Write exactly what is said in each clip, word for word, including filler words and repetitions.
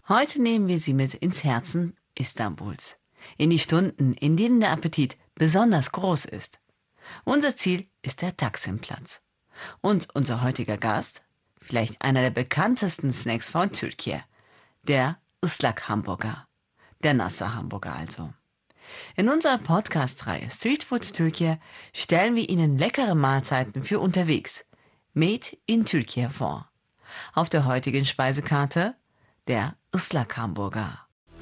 Heute nehmen wir Sie mit ins Herzen Istanbuls, in die Stunden, in denen der Appetit besonders groß ist. Unser Ziel ist der Taksimplatz. Und unser heutiger Gast, vielleicht einer der bekanntesten Snacks von Türkei, der Islak Hamburger, der nasse Hamburger also. In unserer Podcast-Reihe Street Food Türkei stellen wir Ihnen leckere Mahlzeiten für unterwegs, made in Türkei vor. Auf der heutigen Speisekarte der Islak Hamburger.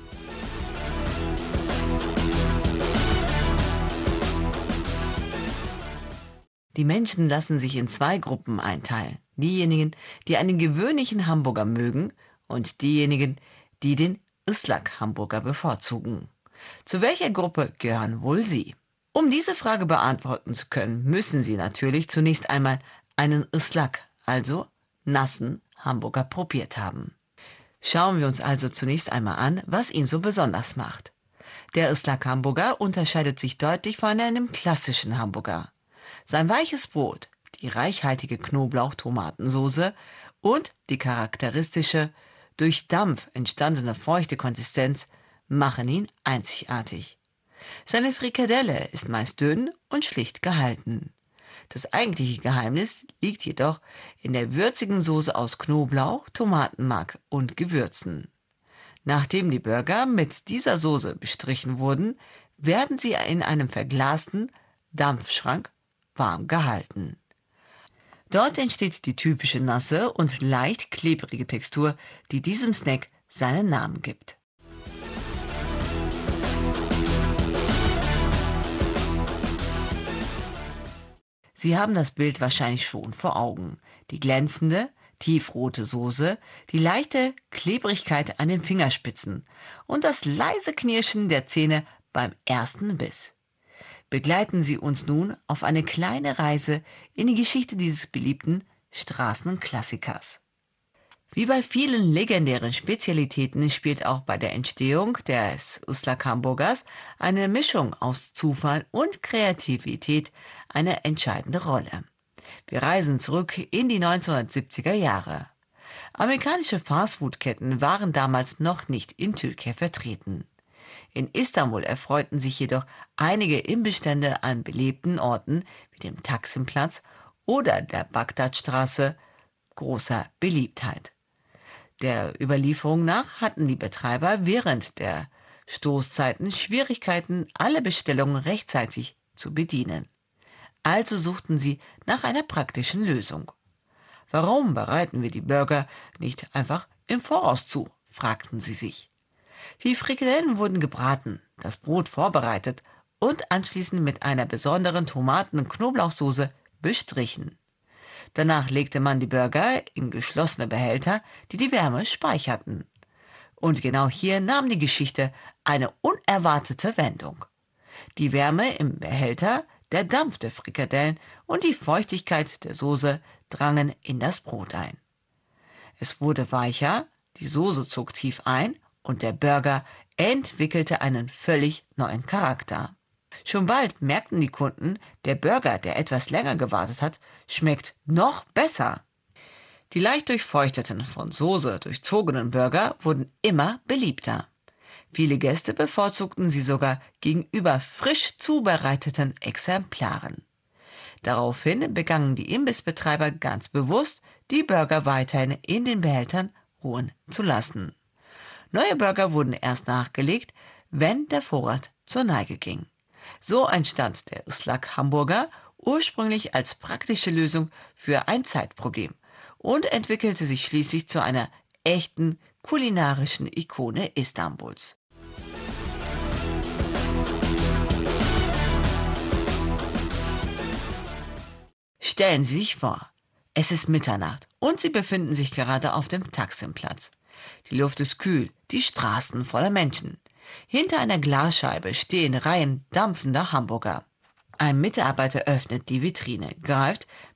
Die Menschen lassen sich in zwei Gruppen einteilen. Diejenigen, die einen gewöhnlichen Hamburger mögen und diejenigen, die den Islak Hamburger bevorzugen. Zu welcher Gruppe gehören wohl Sie? Um diese Frage beantworten zu können, müssen Sie natürlich zunächst einmal einen Islak, also nassen Hamburger probiert haben. Schauen wir uns also zunächst einmal an, was ihn so besonders macht. Der Islak Hamburger unterscheidet sich deutlich von einem klassischen Hamburger. Sein weiches Brot, die reichhaltige Knoblauch-Tomatensoße und die charakteristische, durch Dampf entstandene feuchte Konsistenz machen ihn einzigartig. Seine Frikadelle ist meist dünn und schlicht gehalten. Das eigentliche Geheimnis liegt jedoch in der würzigen Soße aus Knoblauch, Tomatenmark und Gewürzen. Nachdem die Burger mit dieser Soße bestrichen wurden, werden sie in einem verglasten Dampfschrank warm gehalten. Dort entsteht die typische nasse und leicht klebrige Textur, die diesem Snack seinen Namen gibt. Sie haben das Bild wahrscheinlich schon vor Augen. Die glänzende, tiefrote Soße, die leichte Klebrigkeit an den Fingerspitzen und das leise Knirschen der Zähne beim ersten Biss. Begleiten Sie uns nun auf eine kleine Reise in die Geschichte dieses beliebten Straßenklassikers. Wie bei vielen legendären Spezialitäten spielt auch bei der Entstehung des Islak Hamburgers eine Mischung aus Zufall und Kreativität eine entscheidende Rolle. Wir reisen zurück in die neunzehnhundertsiebziger Jahre. Amerikanische Fastfood-Ketten waren damals noch nicht in Türkei vertreten. In Istanbul erfreuten sich jedoch einige Imbissstände an belebten Orten wie dem Taksimplatz oder der Bagdadstraße großer Beliebtheit. Der Überlieferung nach hatten die Betreiber während der Stoßzeiten Schwierigkeiten, alle Bestellungen rechtzeitig zu bedienen. Also suchten sie nach einer praktischen Lösung. Warum bereiten wir die Burger nicht einfach im Voraus zu, fragten sie sich. Die Frikadellen wurden gebraten, das Brot vorbereitet und anschließend mit einer besonderen Tomaten- und Knoblauchsoße bestrichen. Danach legte man die Burger in geschlossene Behälter, die die Wärme speicherten. Und genau hier nahm die Geschichte eine unerwartete Wendung. Die Wärme im Behälter, der Dampf der Frikadellen und die Feuchtigkeit der Soße drangen in das Brot ein. Es wurde weicher, die Soße zog tief ein und der Burger entwickelte einen völlig neuen Charakter. Schon bald merkten die Kunden, der Burger, der etwas länger gewartet hat, schmeckt noch besser. Die leicht durchfeuchteten, von Soße durchzogenen Burger wurden immer beliebter. Viele Gäste bevorzugten sie sogar gegenüber frisch zubereiteten Exemplaren. Daraufhin begannen die Imbissbetreiber ganz bewusst, die Burger weiterhin in den Behältern ruhen zu lassen. Neue Burger wurden erst nachgelegt, wenn der Vorrat zur Neige ging. So entstand der Islak Hamburger ursprünglich als praktische Lösung für ein Zeitproblem und entwickelte sich schließlich zu einer echten kulinarischen Ikone Istanbuls. Stellen Sie sich vor, es ist Mitternacht und Sie befinden sich gerade auf dem Taksimplatz. Die Luft ist kühl, die Straßen voller Menschen. Hinter einer Glasscheibe stehen Reihen dampfender Hamburger. Ein Mitarbeiter öffnet die Vitrine, greift